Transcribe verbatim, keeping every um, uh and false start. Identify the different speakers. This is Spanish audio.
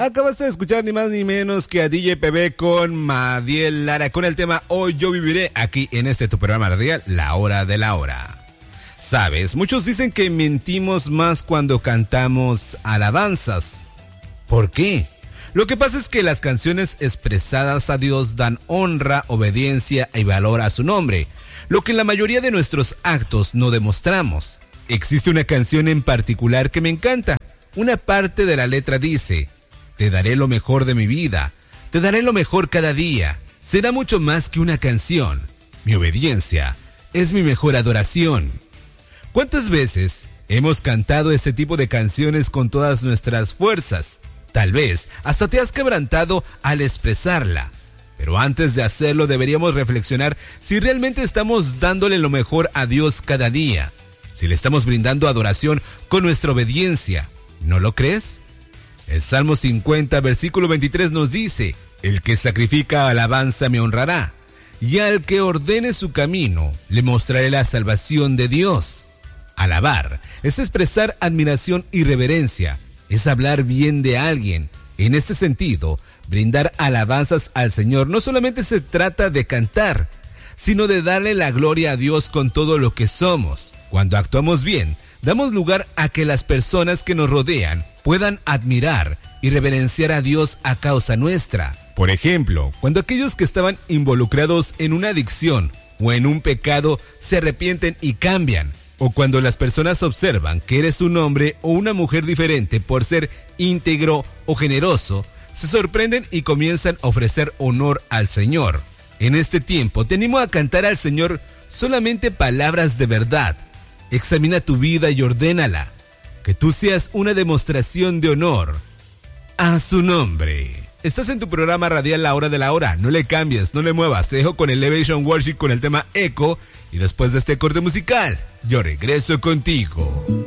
Speaker 1: Acabas de escuchar ni más ni menos que a D J P B con Madiel Lara con el tema Hoy Yo Viviré, aquí en este tu programa radial, La Hora de la Hora. Sabes, muchos dicen que mentimos más cuando cantamos alabanzas. ¿Por qué? Lo que pasa es que las canciones expresadas a Dios dan honra, obediencia y valor a su nombre, lo que en la mayoría de nuestros actos no demostramos. Existe una canción en particular que me encanta. Una parte de la letra dice: te daré lo mejor de mi vida, te daré lo mejor cada día. Será mucho más que una canción. Mi obediencia es mi mejor adoración. ¿Cuántas veces hemos cantado ese tipo de canciones con todas nuestras fuerzas? Tal vez hasta te has quebrantado al expresarla. Pero antes de hacerlo deberíamos reflexionar si realmente estamos dándole lo mejor a Dios cada día. Si le estamos brindando adoración con nuestra obediencia. ¿No lo crees? El Salmo cincuenta, versículo veintitrés nos dice: el que sacrifica alabanza me honrará, y al que ordene su camino le mostraré la salvación de Dios. Alabar es expresar admiración y reverencia, es hablar bien de alguien. En este sentido, brindar alabanzas al Señor no solamente se trata de cantar, sino de darle la gloria a Dios con todo lo que somos. Cuando actuamos bien, damos lugar a que las personas que nos rodean puedan admirar y reverenciar a Dios a causa nuestra. Por ejemplo, cuando aquellos que estaban involucrados en una adicción o en un pecado se arrepienten y cambian, o cuando las personas observan que eres un hombre o una mujer diferente por ser íntegro o generoso, se sorprenden y comienzan a ofrecer honor al Señor. En este tiempo te animo a cantar al Señor solamente palabras de verdad. Examina tu vida y ordénala. Que tú seas una demostración de honor a su nombre. Estás en tu programa radial La Hora de la Hora. No le cambies, no le muevas. Te dejo con Elevation Worship con el tema Echo. Y después de este corte musical, yo regreso contigo.